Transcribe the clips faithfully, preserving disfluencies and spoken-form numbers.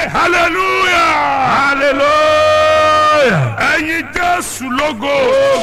ké hallelujah hallelujah ẹ̀yin Jésù lógo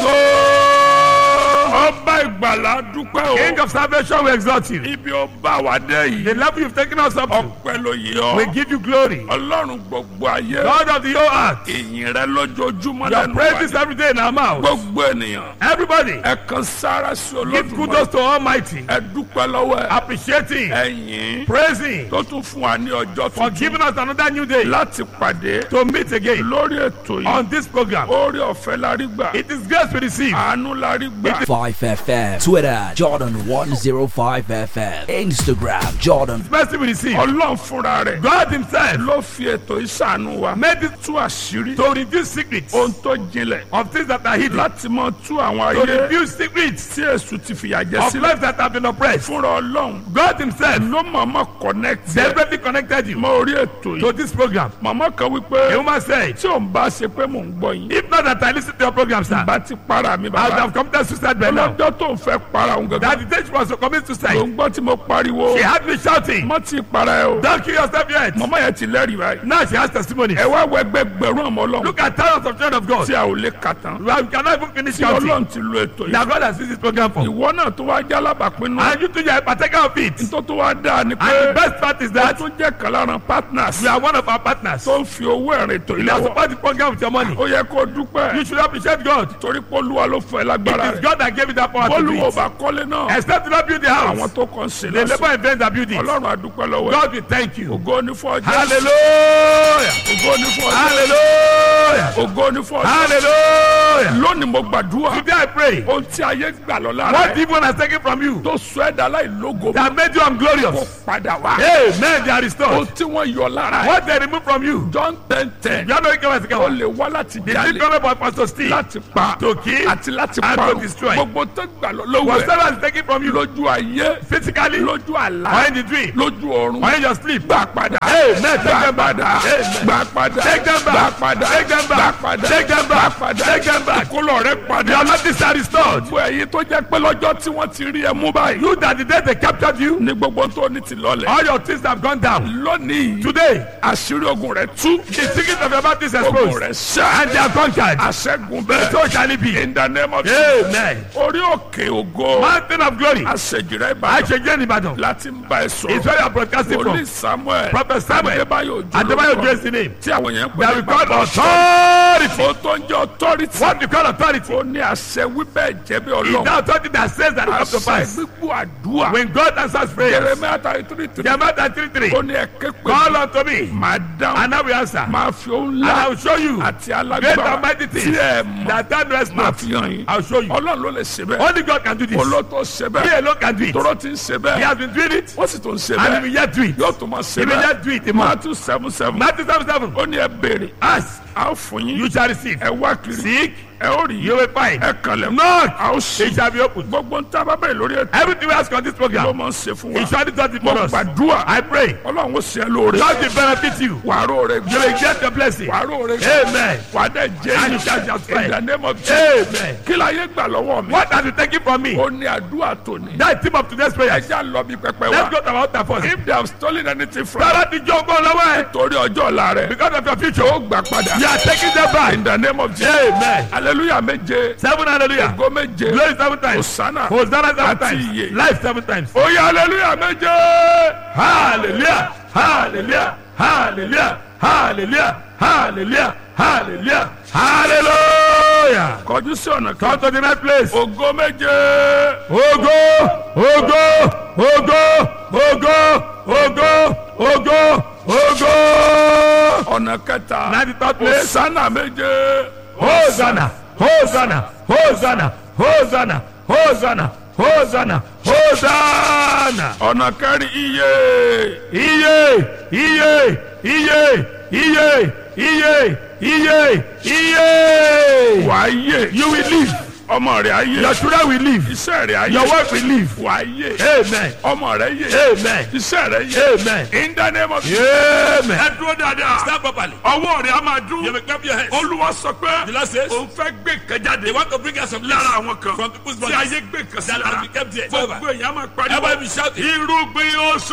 ọba ìgbàlà dúpẹ́ o. King of salvation, we exalt you. Ibi ó bá wa dé yìí. The level you've taken us up to, ọpẹ́ ló yẹ ọ́. we give you glory. Ọlọ́run gbogbo ayé. God of the whole earth, ìyìn rẹ lójoojúmọ́ your lẹ́nu praises wa. every day in our mouth. Gbogbo ènìyàn. Everybody, Ẹ kan sára sí give kudos Olódùmarè. to Almighty, Ẹ dúpẹ́ lọ́wọ́ ẹ̀. appreciating, Ẹ̀yin praising, tó tún fún wa ní ọjọ́ for tuntun giving us another new day láti pàdé to meet again lórí ètò yìí. on this program. Oore ọ̀fẹ́ la rí gbà. It is grace we receive. Àánú la rí gbà. five F M, Twitter, Jordan one oh five F M, Instagram, Jordan. Mercy we receive. Ọlọ́run fúnra rẹ̀ God himself ló fi ètò ìṣàánú wa. made it Tú àṣírí to reveal secrets ohun tó jinlẹ̀ of things that are hidden, láti mọ tú àwọn to ayé reveal secrets tí èṣù ti fìyà jẹ of sílẹ̀. lives that have been oppressed. Fúnra Ọlọ́run God himself ló mọ̀ọ́mọ̀ connect ẹ̀ deliberately connected you mọ orí ètò to yìí. this program. Màmá kan A wípé woman said, tí òun bá ṣe pé mò ń gbọ́ yín. if not that I listen to your program, sir, Bá ti para mi I would bàbá. have committed suicide by now. Ọlọ́jọ́ tó ń fẹ́ para òun That gẹ́gẹ́. the day she was to commit Ló suicide, ń gbọ́ tí mo pariwo. she had me shouting, Mọ́ ti para ẹ o. don't kill yourself yet. Màmá yẹn ti lẹ́rìí báyìí. Now she has testimony. Ẹ wá wọ ẹgbẹgbẹ̀rún ọmọ Ọlọ́run Look at thousands of children of God. tí a ò lè kà tán. Well, we cannot even finish Tí counting. Ọlọ́run ti lo ètò yìí. That God has used this program for. Ìwọ náà tó wá jẹ́ alábàápín And you too, you are a partaker of it. tó tó wá dáa ni And the pé best part is ó that tún jẹ́ kan lára partners you are one of our partners. tó ń fi owó ẹ̀rìn ètò You ilé are wọ̀. support the program with your money. Ó yẹ kó dúpẹ́ You should appreciate God. torí pé Olúwa ló fún ẹ lágbára It is rẹ̀. God that gave you that power to do Bólúwo it. bá kọ́lé náà Except to not build the àwọn house, tó kàn ṣe the lọ́sọ̀. labor and friends that build it. Ọlọ́run a dúpẹ́ lọ́wọ́ ẹ̀. God, we thank you. Ògo ni fún ọjọ́. Hallelujah. Ògo ni fún ọjọ́. Hallelujah. Ògo ni fún ọjọ́. Hallelujah. Lónìí mo gbàdúrà. Today I pray, Ohun tí ayé gbà lọ lára what ẹ̀ evil has taken from you tó sọ ẹ̀dá láì lógo that made you kó unglorious, padà wá. amen, they are Ohun restored. tí wọ́n yọ lára ẹ̀. What they remove from you, John ten ten. you are not going to Ó get lè wá láti the jalè, secret of Pastor Steve, láti pa, to kill, àti láti and pa. to destroy. Gbogbo tó gbà lọ lọ́wọ́ ẹ̀. whatever is taken from you, Lójú ayé, physically, lójú or àlá, in the dream, lójú ọ̀run. or in your sleep, Gbà padà. Amen. Take Gbà them back. padà. Amen. Gbà padà. Take them Gbà back. padà. Take them Gbà back. padà. Take them Gbà back. padà. Take them back. Ìkólọ rẹ padà. Your life are restored. Gbogbo ẹ̀yin tó jẹ́ pé lọ́jọ́ tí wọ́n ti rí ẹ mú báyìí. You that the day they captured you, Ní gbogbo tó ní ti lọlẹ̀. all your things have gone down. Lónìí, Today, àṣírí ogun rẹ̀ tú. the secret of your battle is Ogun exposed, rẹ̀ ṣá. and they are conquered. Àṣẹ́gun bẹ́ẹ̀. So shall it be. In the name of Jesus. Amen. Orí òkè ògo. Mountain of glory, Àṣejìrẹ́ I Ìbàdàn. shall join Ibadan. Láti ń bá ẹ It's sọ̀rọ̀. where you are broadcasting Olú from. Samuel. Prophet Samuel, Adébáyò Òjó. Adebayo Grace the name. Tí àwọn yẹn ń pè That ní we call bàbá authority. Ó tó ń jẹ́ authority. What we call authority Ó ní àṣẹ wíbẹ̀ jẹ́ bí is Ọlọ́run. that authority that says that it comes to Àṣẹ pass. gbígbó àdúrà. When God answers prayers, Jeremiah thirty three three. Jeremiah three three, Ó ní ẹ̀kẹ́ pé call unto me, máa dáhùn. and I will answer, Máa fi ohun and I ńlá will show you àti great and alágbára mighty tí things ẹ mọ̀. that thou knowest Máa not. fi hàn yín. I'll show you. Ọlọ́run ló lè ṣe bẹ́ẹ̀. Only God can do this. Olóòótọ́ ṣe He bẹ́ẹ̀. alone can do it. Tọ́rọ́ ti ń ṣe He bẹ́ẹ̀. has been doing it, Wọ́n sì tún ṣe and he bẹ́ẹ̀. will yet do it. Yóò tún máa ṣe He will bẹ́ẹ̀. yet do it. Imam. Matthew seven seven. Matthew seven seven. Ó ní ẹ béèrè. Ask, A ó fún yín. you shall receive. Ẹ wá kiri. Seek, Ẹ ó rí. you will find. Ẹ kànlẹ̀. Knock, A ó ṣí. it shall be opened. Gbogbo ń tá a bá bẹ̀rẹ̀ lórí ètò. Everything we ask on this Ló program, máa ń ṣe fún He wa. surely does it Mo for us. gbàdúrà. I pray, Ọlọ́run ó ṣe é lóore. God will benefit you. Wàá róore You gbé. will get the blessing. Wàá róore gbé. Amen. Wàá dẹ̀ jẹ́ And you shall just in the pray. name of Jesus. Amen. Kí láyé gbà lọ́wọ́ mi? What have you taken from me? Ó ní àdúrà tòní. That tip of today's prayer. Ẹ já lọ bí pẹpẹ Let's wa. go to our altar first. If they have stolen anything from you, Tọ́lá ti jọ ọgbọ́n lọ́wọ́ ẹ̀. torí ọjọ́ ọ̀la rẹ̀, Because of your future, ó gbà padà. you are taking them back. In the name of Jesus. Amen. Hallelujah méje. Seven hallelujah. Ògo méje. Glory seven times. Hosanna. Hosanna seven Àti times. ìyè. Life seven times. Ó yá hallelujah méje. Hallelujah. Hallelujah. Hallelujah. Hallelujah. Hallelujah. Hallelujah. Hallelujah. Kọjú sí ọ̀nà Come kan. to the next place. Ògo méje. Ogo, ogo, ogo, ogo, ogo, ogo, ogo. Ọ̀nà kẹta. Ninety third place. Hosanna méje. Hosanna, Hosanna, Hosanna, Hosanna, Hosanna, Hosanna, Hosanna. Ọ̀nà kẹrin iye. Iye, iye, iye, iye, iye, iye, iye. Wàá yè. You will live. Ọmọ rẹ̀ á yè. Your children will live. Iṣẹ́ rẹ̀ á yè. Your wife will live. Wàá yè. Amen. Ọmọ rẹ̀ yè. Amen. Iṣẹ́ rẹ̀ yè. Amen. In the name of Jesus. Amen. Ẹ dúró dáadáa. Stand properly. Ọwọ́ rẹ̀ á máa dún. You will clap your hands. Olúwa sọ pé The Lord says, òun fẹ́ gbé nǹkan jáde they want to bring us some lára àwọn kan from people's tí bodies ayé gbé nǹkan sí that lára. have been kept there. Gbogbo èèyàn máa Everybody pariwo. be shouting. Irúgbìn oṣù.